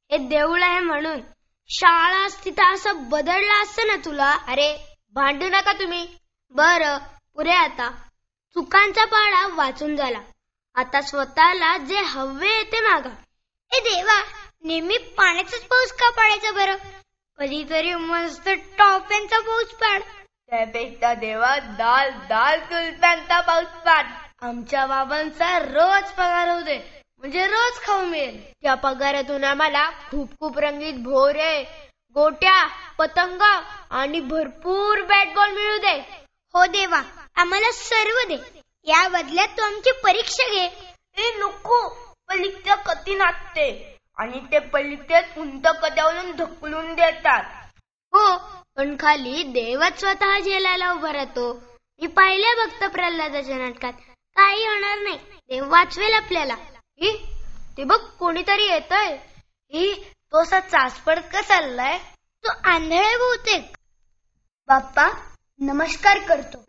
हे देऊळ आहे म्हणून. शाळा असती तर असं बदललं असतं ना तुला. अरे भांडू नका तुम्ही. बरं पुरे आता. चुकांचा पाडा वाचून झाला. आता स्वतःला जे हवे येते मागा. ए देवा, नेहमी पाण्याचाच पाऊस का पाडायचा बरं? कधीतरी मस्त टॉप्यांचा पाऊस पाड. त्यापेक्षा देवा दाल दाल सुलतानचा पाऊस पाड. आमच्या बाबांचा रोज पगार होऊ दे, म्हणजे रोज खाऊ मिळेल. त्या पगारातून आम्हाला खूप खूप रंगीत भोरे, गोट्या, पतंग आणि भरपूर बॅट बॉल मिळू दे. हो देवा, आम्हाला सर्व दे. या बदल्यात तू आमची परीक्षा घे. ए नको, परीक्षा कठीण असते आणि ते परीक्षेत उंच कद्यावरून ढकलून देतात. हो, पण खाली देवच स्वतः जेलाला उभा राहतो. मी पाहिल्या भक्त प्रल्हादाच्या नाटकात. काही होणार नाही, देव वाचवेल आपल्याला. ही ते बघ कोणीतरी येतय. ही तो असा चाचपडत का चाललाय? तो आंधळे बहुतेक. बाप्पा नमस्कार करतो.